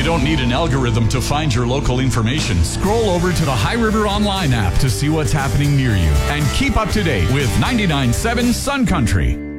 don't need an algorithm to find your local information. Scroll over to the High River Online app to see what's happening near you. And keep up to date with 99.7 Sun Country.